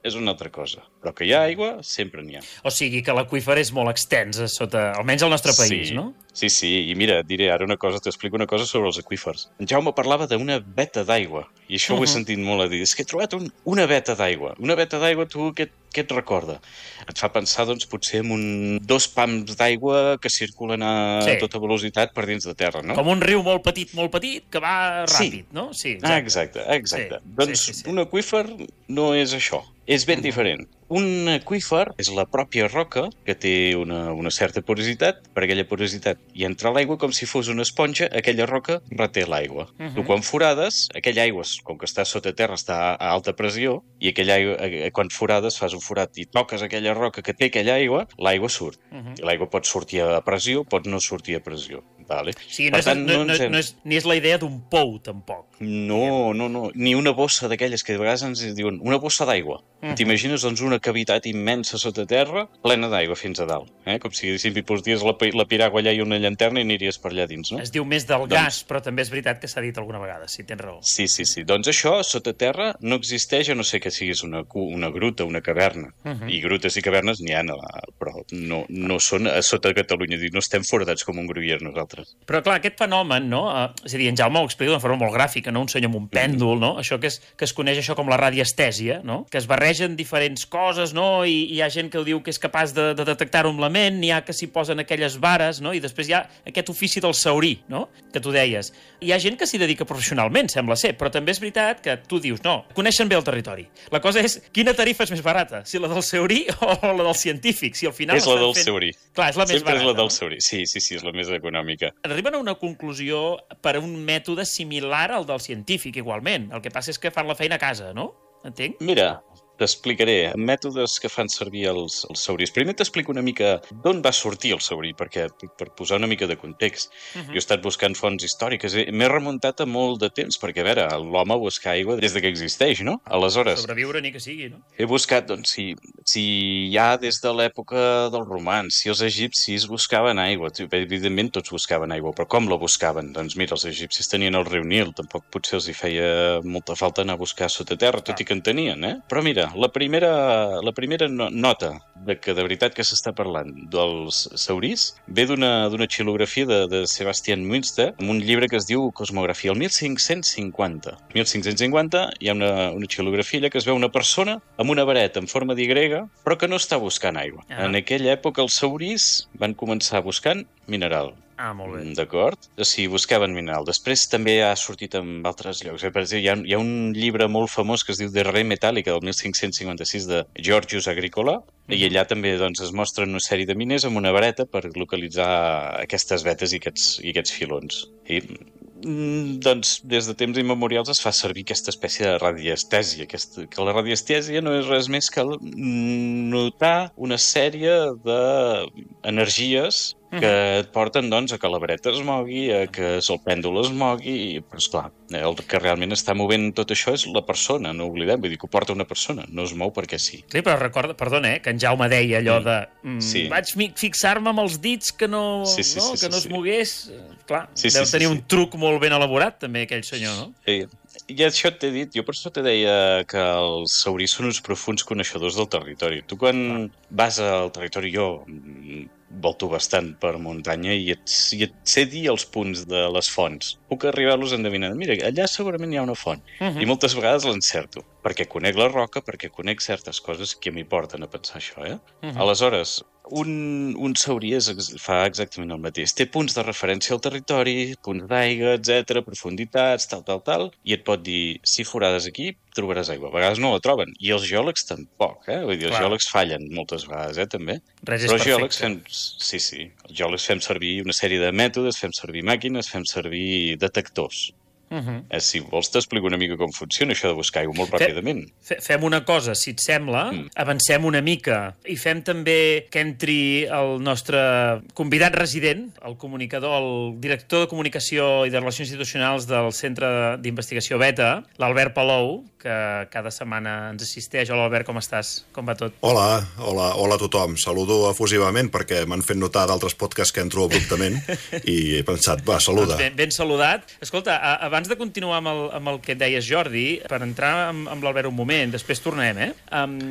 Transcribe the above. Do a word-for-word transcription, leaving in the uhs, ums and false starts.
és una altra cosa. Però que hi ha aigua, sempre n'hi ha. O sigui que l'aqüífer és molt extens, sota, almenys al nostre país, sí, no? Sí, sí, i mira, et diré ara una cosa, t'explico una cosa sobre els aqüífers. En Jaume parlava d'una veta d'aigua, i això uh -huh. ho he sentit molt a dir. És que he trobat un, una veta d'aigua. Una veta d'aigua, tu, què, què et recorda? Et fa pensar, doncs, potser en un, dos pams d'aigua que circulen a sí. tota velocitat per dins de terra, no? Com un riu molt petit, molt petit, que va ràpid, sí. no? Sí, exacte. Ah, exacte, exacte. Sí. Doncs sí, sí, sí. Un aqüífer no és això. És ben uh -huh. diferent. Un aqüífer és la pròpia roca que té una, una certa porositat. Per aquella porositat hi entra l'aigua com si fos una esponja, aquella roca reté l'aigua. Uh -huh. Tu quan forades, aquella aigua, com que està sota terra, està a alta pressió, i aquella aigua, quan forades, fas un forat i toques aquella roca que té aquella aigua, l'aigua surt. Uh -huh. I l'aigua pot sortir a pressió, pot no sortir a pressió. Vale. Sí, no, és, tant, no, no, hem... no és, ni és la idea d'un pou, tampoc. No, no, no. Ni una bossa d'aquelles que de vegades ens diuen una bossa d'aigua. Uh -huh. T'imagines, doncs, una cavitat immensa sota terra, plena d'aigua fins a dalt. Eh? Com si, si hi posties la, la piragua allà i una llanterna i aniries per allà dins, no? Es diu més del doncs... gas, però també és veritat que s'ha dit alguna vegada, si tens raó. Sí, sí, sí. Doncs això, sota terra, no existeix, a no ser que siguis una, una gruta, una caverna. Uh -huh. I grutes i cavernes n'hi ha, però no, no són a sota Catalunya. No estem foradats com un gruyer nosaltres. Però, clar, aquest fenomen, no? Uh, és a dir, en Jaume ho explica d'una forma molt gràfica, no? Un senyor amb un pèndol, no? Això que es, que es coneix això com la radiestèsia, no? Que es barregen diferents coses, no? I, i hi ha gent que ho diu que és capaç de, de detectar-ho amb la ment, n'hi ha que s'hi posen aquelles vares, no? I després hi ha aquest ofici del saurí, no? Que tu deies. Hi ha gent que s'hi dedica professionalment, sembla ser, però també és veritat que tu dius, no, coneixen bé el territori. La cosa és, quina tarifa és més barata? Si la del saurí o la del científic? Si al final és la del fent... saurí. Clar, és la més Sempre barata. és la del no? saurí. Sí, sí, sí, és la més econòmica. Arriben a una conclusió per un mètode similar al del científic, igualment. El que passa és que fan la feina a casa, no? Entenc? Mira, t'explicaré mètodes que fan servir els, els saurís. Primer t'explico una mica d'on va sortir el saurí, perquè per posar una mica de context. Uh -huh. Jo he estat buscant fonts històriques, m'he remuntat a molt de temps, perquè, a veure, l'home busca aigua des de que existeix, no? Aleshores... Sobreviure ni que sigui, no? He buscat, doncs, si, si ja des de l'època dels romans, si els egipcis buscaven aigua, evidentment tots buscaven aigua, però com la buscaven? Doncs mira, els egipcis tenien el riu Nil, tampoc potser els hi feia molta falta anar a buscar sota terra, tot ah. i que en tenien, eh? Però mira, la primera, la primera nota de que de veritat que s'està parlant dels saurís ve d'una xilografia de, de Sebastian Münster, amb un llibre que es diu Cosmografia, el mil cinc-cents cinquanta. El mil cinc-cents cinquanta hi ha una, una xilografia allà que es veu una persona amb una vareta en forma d'Y, però que no està buscant aigua. Ah. En aquella època els saurís van començar buscant mineral. Ah, molt bé. D'acord? O sigui, buscaven mineral. Després també ha sortit en altres llocs. Per exemple, hi ha, hi ha un llibre molt famós que es diu De Re Metàl·lica, del mil cinc-cents cinquanta-sis, de Georgius Agricola, mm-hmm. i allà també doncs, es mostren una sèrie de miners amb una vareta per localitzar aquestes vetes i aquests, i aquests filons. I, doncs, des de temps immemorials es fa servir aquesta espècie de radiestèsia, aquesta, que la radiestèsia no és res més que notar una sèrie d'energies que et porten, doncs, a que la vareta es mogui, a que el pèndol es mogui, i, però, esclar, el que realment està movent tot això és la persona, no oblidem, vull dir que ho porta una persona, no es mou perquè sí. Sí, però recorda, perdona, eh, que en Jaume deia allò mm. de mm, sí. vaig fixar-me amb els dits que no, sí, sí, no, sí, que sí, no es sí. mogués. Clar, sí, sí, deu sí, tenir sí, un sí. truc molt ben elaborat, també, aquell senyor, no? Sí. I això t'he dit, jo per això te deia que els saurís són uns profuns coneixedors del territori. Tu quan ah. vas al territori, jo volto bastant per muntanya i et, i et sé dir els punts de les fonts. Puc arribar-los endevinant. Mira, allà segurament hi ha una font. Uh -huh. I moltes vegades l'encerto. Perquè conec la roca, perquè conec certes coses que m'hi porten a pensar això, eh? Uh -huh. Aleshores, un, un saurí és, fa exactament el mateix. Té punts de referència al territori, punts d'aigua, etcètera, profunditats, tal, tal, tal, i et pot dir, si forades aquí, trobaràs aigua. A vegades no la troben. I els geòlegs tampoc, eh? Vull dir, els Clar. geòlegs fallen moltes vegades, eh, també. Res és Però els perfecte. geòlegs fem... Sí, sí. Els geòlegs fem servir una sèrie de mètodes, fem servir màquines, fem servir detectors. Uh -huh. eh, si vols t'explico una mica com funciona això de buscar aigua molt ràpidament. Fe, fem una cosa, si et sembla, mm. avancem una mica i fem també que entri el nostre convidat resident, el comunicador, el director de comunicació i de relacions institucionals del Centre d'Investigació Beta, l'Albert Palou, que cada setmana ens assisteix. Hola, Albert, com estàs? Com va tot? Hola, hola, hola a tothom. Saludo efusivament perquè m'han fet notar d'altres podcasts que entro abruptament i he pensat, va, saluda. Doncs ben, ben saludat. Escolta, abans de continuar amb el, amb el que et deies, Jordi, per entrar amb, amb l'Albert un moment, després tornem, eh? Um,